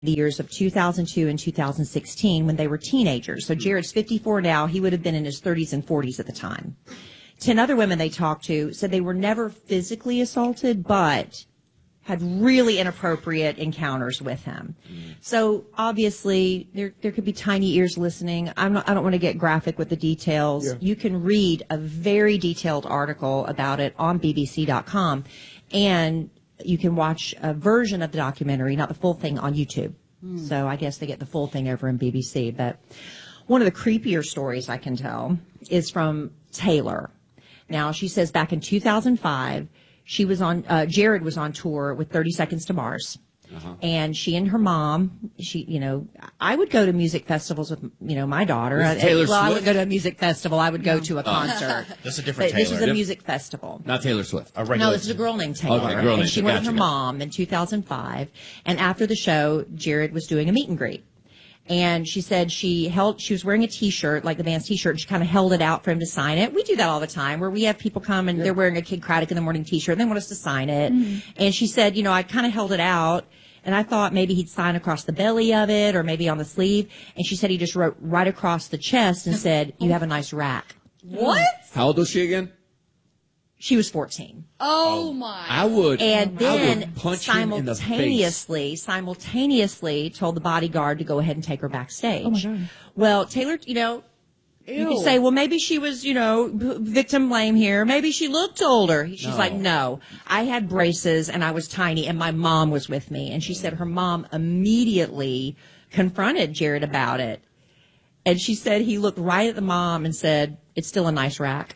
the years of 2002 and 2016 when they were teenagers. So Jared's 54 now. He would have been in his 30s and 40s at the time. 10 other women they talked to said they were never physically assaulted, but had really inappropriate encounters with him. So obviously there could be tiny ears listening. I don't want to get graphic with the details. Yeah. You can read a very detailed article about it on BBC.com, and you can watch a version of the documentary, not the full thing, on YouTube. So I guess they get the full thing over in BBC. But one of the creepier stories I can tell is from Taylor. Now, she says back in 2005, she was on, Jared was on tour with 30 Seconds to Mars. And she and her mom, I would go to music festivals with, my daughter. I would go to a music festival. I would go to a concert. That's a different Taylor. This is a music festival. Not Taylor Swift. No, this is a girl named Taylor. Okay, and she went with her mom in 2005. And after the show, Jared was doing a meet and greet. And she said she was wearing a T-shirt, like the band's T-shirt, and she kind of held it out for him to sign it. We do that all the time, where we have people come and they're wearing a Kid Craddock in the Morning T-shirt, and they want us to sign it. And she said, I kind of held it out, and I thought maybe he'd sign across the belly of it or maybe on the sleeve. And she said he just wrote right across the chest and said, "You have a nice rack." What? How old was she again? She was 14. Oh my. I would. And then punch him in the face. simultaneously told the bodyguard to go ahead and take her backstage. Oh my God. Well, Taylor, you could say, well, maybe she was, victim blame here. Maybe she looked older. She's like, no, I had braces and I was tiny and my mom was with me. And she said her mom immediately confronted Jared about it. And she said he looked right at the mom and said, "It's still a nice rack."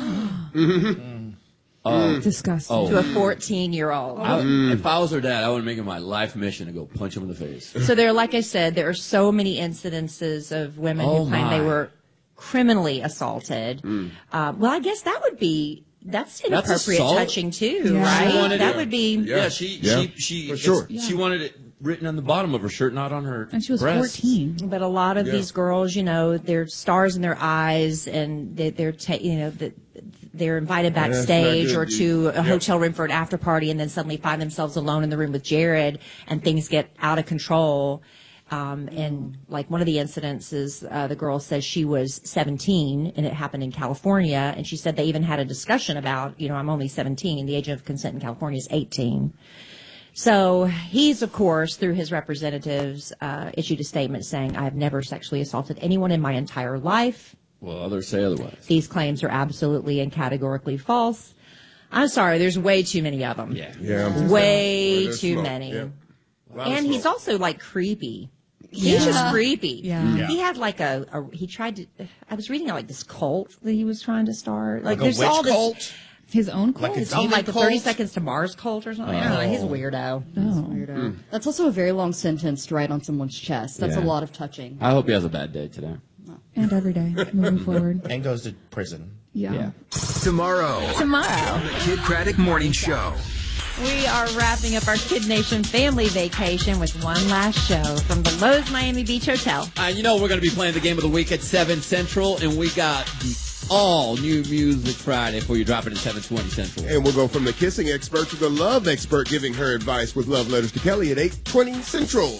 Disgusting. To a 14-year-old. If I was her dad, I would make it my life mission to go punch him in the face. So like I said, there are so many incidences of women who claim they were criminally assaulted. Well, I guess that's inappropriate touching too, right? That would be. Yeah, she wanted it written on the bottom of her shirt, not on her. And she was breasts. 14. But a lot of these girls, they're stars in their eyes, and they're invited backstage or to a hotel room for an after party, and then suddenly find themselves alone in the room with Jared, and things get out of control. And like one of the incidents is the girl says she was 17 and it happened in California, and she said they even had a discussion about, I'm only 17. The age of consent in California is 18. So he's, of course, through his representatives, issued a statement saying, "I have never sexually assaulted anyone in my entire life." Well, others say otherwise. These claims are absolutely and categorically false. I'm sorry, there's way too many of them. Yeah. Way too many. Yeah. And he's also creepy. He's just creepy. Yeah. He had he tried to, I was reading this cult that he was trying to start. Like there's a witch all this. cult? His own cult? His own, the 30 Seconds to Mars cult or something. I don't know. He's a weirdo. That's also a very long sentence to write on someone's chest. That's a lot of touching. I hope he has a bad day today. And every day, moving forward. And goes to prison. Yeah. Tomorrow. The Kid Craddock Morning Show. We are wrapping up our Kid Nation family vacation with one last show from the Lowe's Miami Beach Hotel. We're going to be playing the game of the week at 7 Central, and we got the all-new Music Friday for you, dropping at 7:20 Central. And we'll go from the kissing expert to the love expert, giving her advice with Love Letters to Kelly at 8:20 Central.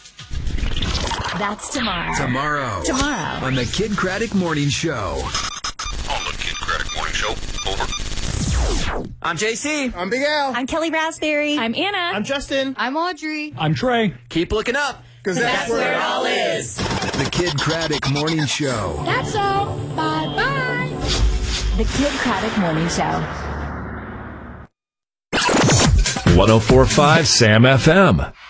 That's tomorrow. Tomorrow. On the Kid Craddock Morning Show. On the Kid Craddock Morning Show. Over. I'm JC. I'm Big Al. I'm Kelly Raspberry. I'm Anna. I'm Justin. I'm Audrey. I'm Trey. Keep looking up, because that's where it all is. The Kid Craddock Morning Show. That's all. Bye-bye. The Kid Craddock Morning Show. 104.5 Sam FM.